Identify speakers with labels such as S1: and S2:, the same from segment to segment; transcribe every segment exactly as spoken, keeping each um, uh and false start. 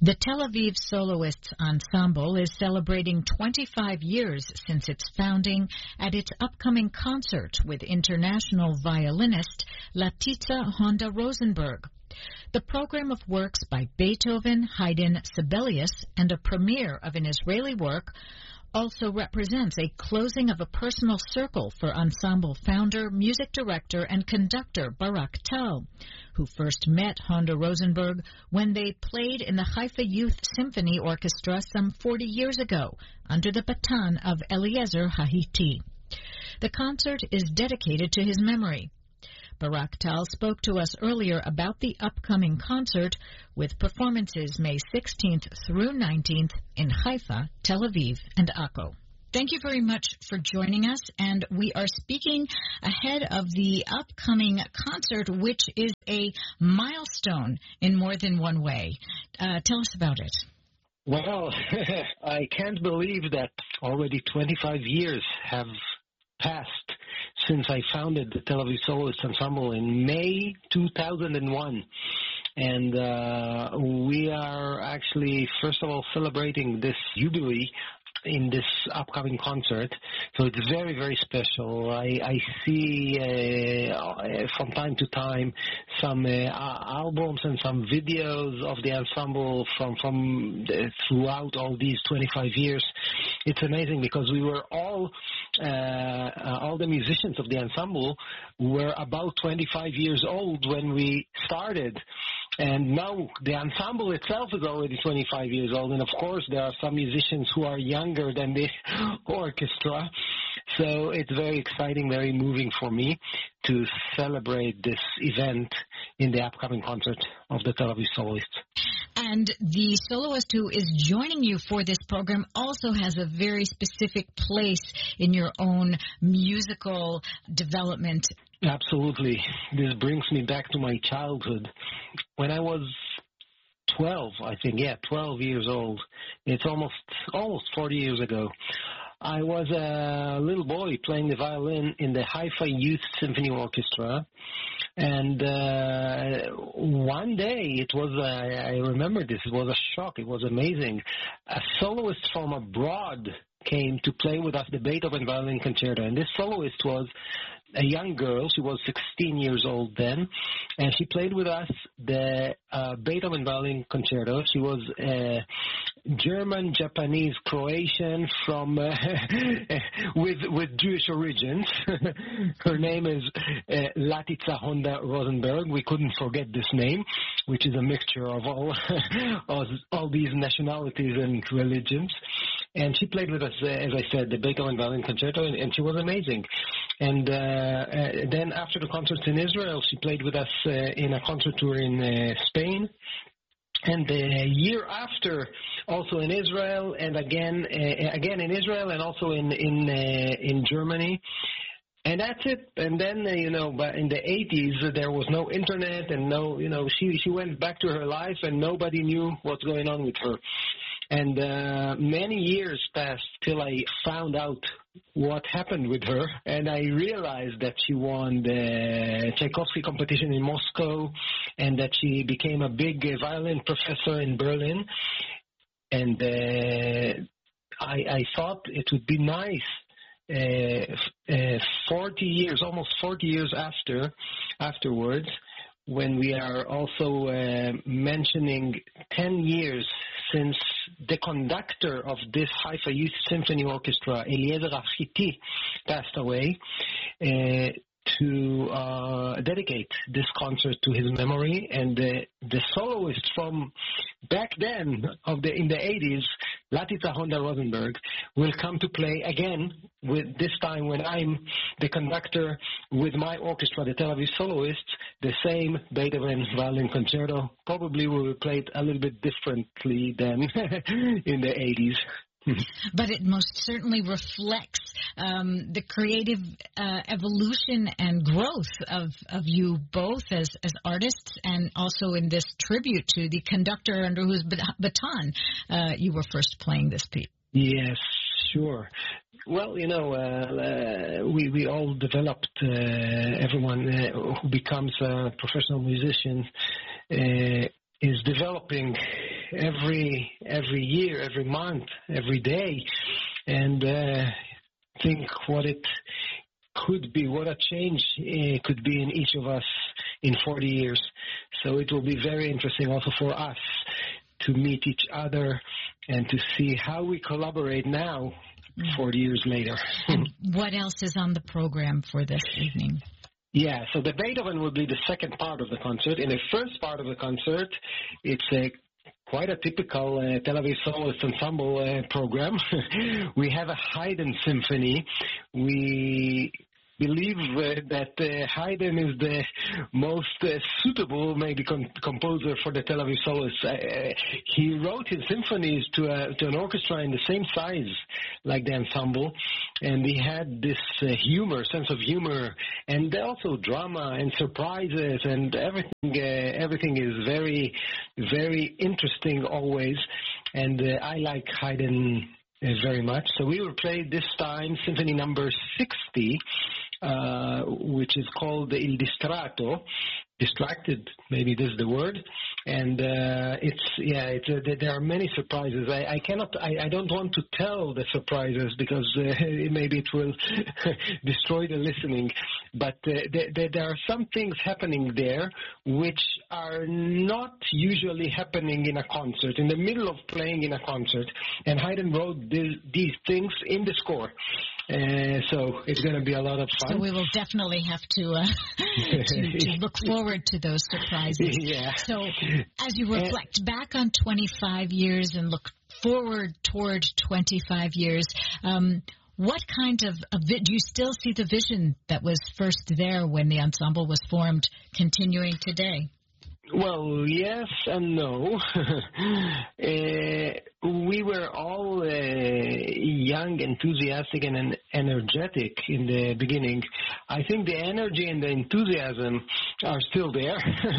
S1: The Tel Aviv Soloists Ensemble is celebrating twenty-five years since its founding at its upcoming concert with international violinist Latitza Honda Rosenberg. The program of works by Beethoven, Haydn, Sibelius, and a premiere of an Israeli work also represents a closing of a personal circle for ensemble founder, music director, and conductor Barak Tal, who first met Honda Rosenberg when they played in the Haifa Youth Symphony Orchestra some forty years ago under the baton of Eliezer Hahiti. The concert is dedicated to his memory. Barak Tal spoke to us earlier about the upcoming concert with performances May sixteenth through nineteenth in Haifa, Tel Aviv, and Akko. Thank you very much for joining us, and we are speaking ahead of the upcoming concert, which is a milestone in more than one way. Uh, tell us about it.
S2: Well, I can't believe that already twenty-five years have passed since I founded the Tel Aviv Soloists Ensemble in May two thousand one. And uh, we are actually, first of all, celebrating this jubilee in this upcoming concert. So it's very, very special. I, I see uh, from time to time some uh, albums and some videos of the ensemble from, from the, throughout all these twenty-five years. It's amazing because we were all, uh, uh, all the musicians of the ensemble were about twenty-five years old when we started. And now the ensemble itself is already twenty-five years old. And of course, there are some musicians who are younger than the orchestra. So it's very exciting, very moving for me to celebrate this event in the upcoming concert of the Tel Aviv Soloists.
S1: And the soloist who is joining you for this program also has a very specific place in your own musical development.
S2: Absolutely. This brings me back to my childhood. When I was twelve, I think, yeah, twelve years old. It's almost almost forty years ago. I was a little boy playing the violin in the Haifa Youth Symphony Orchestra. And uh, one day, it was, uh, I remember this, it was a shock, it was amazing. A soloist from abroad came to play with us the Beethoven Violin Concerto. And this soloist was a young girl. She was sixteen years old then, and she played with us the uh, Beethoven Violin Concerto. She was uh, German, Japanese, Croatian from uh, with with Jewish origins. Her name is uh, Latitza Honda Rosenberg. We couldn't forget this name, which is a mixture of all all, all these nationalities and religions. And she played with us, uh, as I said, the Beethoven Violin Concerto, and, and she was amazing. And uh, uh, then after the concerts in Israel, she played with us uh, in a concert tour in uh, Spain. And the year after, also in Israel, and again, uh, again in Israel, and also in in uh, in Germany. And that's it. And then, uh, you know, but in the eighties, uh, there was no internet, and no, you know, she she went back to her life, and nobody knew what's going on with her. And uh, many years passed till I found out what happened with her, and I realized that she won the Tchaikovsky competition in Moscow, and that she became a big uh, violin professor in Berlin. And uh, I, I thought it would be nice, uh, uh, forty years, almost forty years after, afterwards, when we are also uh, mentioning ten years since the conductor of this Haifa Youth Symphony Orchestra, Eliezer Hahiti, passed away, uh, to uh, dedicate this concert to his memory. And uh, the soloist from back then, of the in the eighties, Latitza Honda Rosenberg, will come to play again, with this time when I'm the conductor with my orchestra, the Tel Aviv Soloists, the same Beethoven Violin Concerto. Probably we will play it a little bit differently than in the eighties.
S1: But it most certainly reflects um, the creative uh, evolution and growth of, of you both as, as artists, and also in this tribute to the conductor under whose baton uh, you were first playing this piece.
S2: Yes, sure. Well, you know, uh, uh, we, we all developed, uh, everyone uh, who becomes a professional musician uh, is developing every every year, every month, every day, and uh, think what it could be, what a change it could be in each of us in forty years. So it will be very interesting also for us to meet each other and to see how we collaborate now, forty years later.
S1: And what else is on the program for this evening?
S2: Yeah, so the Beethoven will be the second part of the concert. In the first part of the concert, it's a quite a typical uh, Tel Aviv Soloist Ensemble uh, program. We have a Haydn symphony. We believe uh, that uh, Haydn is the most uh, suitable, maybe, com- composer for the Tel Aviv Soloists. Uh, he wrote his symphonies to, a, to an orchestra in the same size like the ensemble, and he had this uh, humor, sense of humor, and also drama and surprises, and everything. Uh, everything is very, very interesting always, and uh, I like Haydn uh, very much. So we will play this time Symphony Number sixty. Uh, which is called Il Distratto, distracted, maybe this is the word, and uh, it's yeah, it's, uh, there are many surprises. I, I cannot, I, I don't want to tell the surprises because uh, maybe it will destroy the listening. But uh, there, there are some things happening there which are not usually happening in a concert, in the middle of playing in a concert. And Haydn wrote this, these things in the score. Uh, so it's going to be a lot of fun.
S1: So we will definitely have to, uh, to, to look forward to those surprises.
S2: Yeah.
S1: So as you reflect back on twenty-five years and look forward toward twenty-five years, um, what kind of, of do you still see the vision that was first there when the ensemble was formed continuing today?
S2: Well, yes and no. uh, we were all uh, young, enthusiastic, and en- energetic in the beginning. I think the energy and the enthusiasm are still there.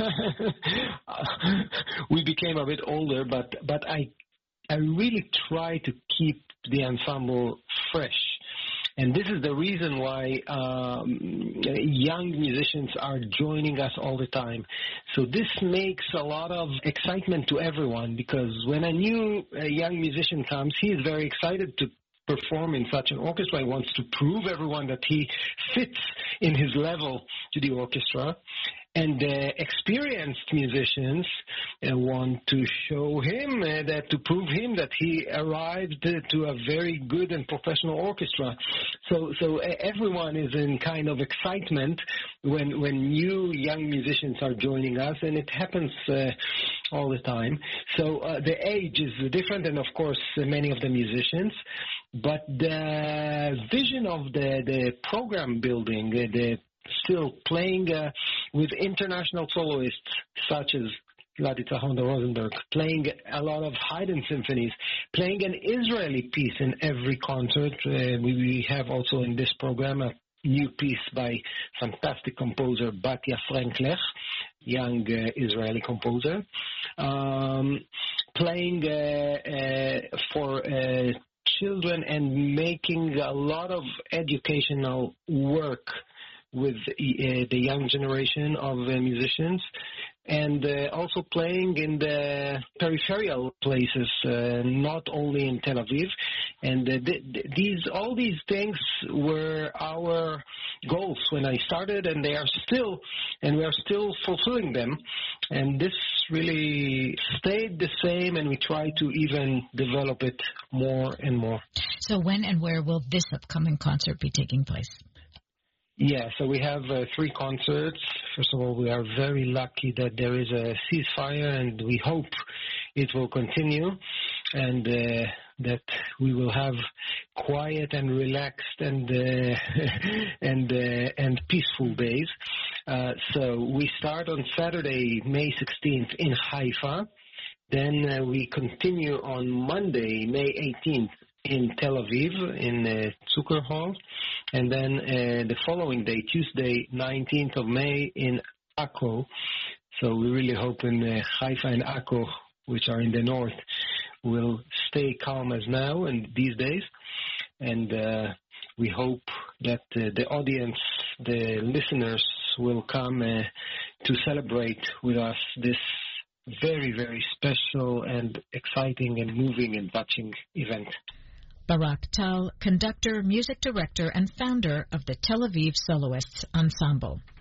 S2: We became a bit older, but but I I really try to keep the ensemble fresh. And this is the reason why um, young musicians are joining us all the time. So this makes a lot of excitement to everyone, because when a new uh, young musician comes, he is very excited to perform in such an orchestra. He wants to prove everyone that he fits in his level to the orchestra. And uh, experienced musicians uh, want to show him, uh, that to prove him that he arrived uh, to a very good and professional orchestra. So, so uh, everyone is in kind of excitement when when new young musicians are joining us, and it happens uh, all the time. So uh, the age is different, and of course uh, many of the musicians. But the vision of the the program building, uh, the still playing uh, with international soloists such as Ladica Honda Rosenberg, playing a lot of Haydn symphonies, playing an Israeli piece in every concert. Uh, we, we have also in this program a new piece by fantastic composer Batya Franklech, young uh, Israeli composer, um, playing uh, uh, for uh, children and making a lot of educational work with uh, the young generation of uh, musicians, and uh, also playing in the peripheral places, uh, not only in Tel Aviv. And uh, th- th- these, all these things were our goals when I started, and they are still, and we are still fulfilling them. And this really stayed the same, and we try to even develop it more and more.
S1: So when and where will this upcoming concert be taking place?
S2: Yeah, so we have uh, three concerts. First of all, we are very lucky that there is a ceasefire, and we hope it will continue, and uh, that we will have quiet and relaxed and uh, and uh, and peaceful days. Uh, so we start on Saturday, May sixteenth in Haifa. Then uh, we continue on Monday, May eighteenth, in Tel Aviv, in uh, Zucker Hall, and then uh, the following day, Tuesday, nineteenth of May, in Akko. So we really hope in uh, Haifa and Akko, which are in the north, will stay calm as now and these days, and uh, we hope that uh, the audience, the listeners, will come uh, to celebrate with us this very, very special and exciting and moving and touching event.
S1: Barak Tal, conductor, music director, and founder of the Tel Aviv Soloists Ensemble.